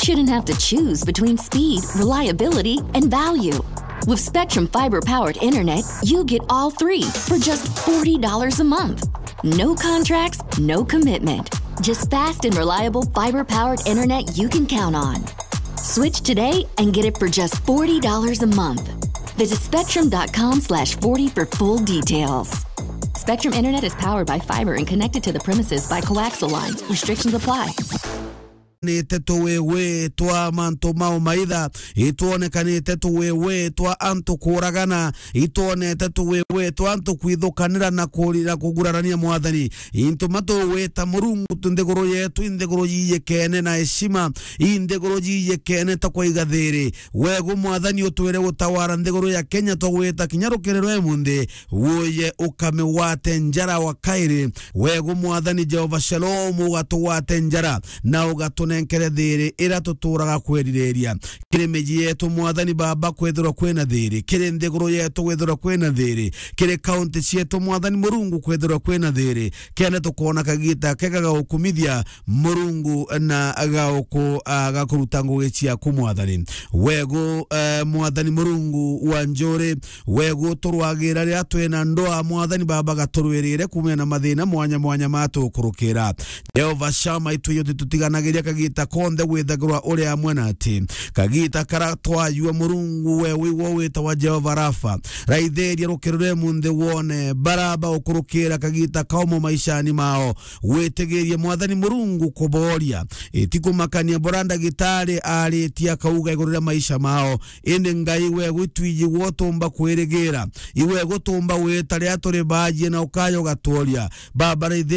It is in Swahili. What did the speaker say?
shouldn't have to choose between speed, reliability, and value. With Spectrum Fiber-powered internet, you get all three for just $40 a month. No contracts, no commitment. Just fast and reliable fiber-powered internet you can count on. Switch today and get it for just $40 a month. Visit spectrum.com/40 for full details. Spectrum Internet is powered by fiber and connected to the premises by coaxial lines. Restrictions apply. Ni tetu wewe twa manto mau maitha ituonekanite tu wewe twa antu kuragana ituonete tu wewe twa antu kwithukanira na kurira kugurarania mwathani into mato weta murungu tundegoro yetu indegoro yiyekene na heshima indegoro yiyekene ta kwa igathiri wego mwathani utwere gutawara ndegoro ya Kenya to weta kinyarukerero emunde woye ukame wate njara wa kairi wego mwathani Jehova Shalom watu njara na ugatune nkere thiri ira tuturaga kwerireria kire meji yetu mwathani baba kwethura kwena thiri kire ndegoro yetu kwethura kwena thiri kire county yetu mwathani murungu kwethura kwena thiri kene tukona kagita kegaga ukumithia murungu na agauko agakuruta ngugicia ku mwathani wego mwathani murungu wanjore wego turwagira ria twena ndoa mwathani baba gaturwirire kumena na mathina mwanya matukurukira Jehova Shama ituyo tutiganagiriria kagita konde withagirwa uri amwe nati kagita karatwa yua murungu wewe wita wa Jehova Rafa raitheria rukirure munde wone baraba ukurukira kagita kaumo maishani mao wetegerie mwathani murungu kuboria itikumakania boranda gitari aritia kauga igurira maisha mao ende ngai we gwitwiji wotomba kweregera iwe gutomba wetare atore baje na ukayo gatoria baba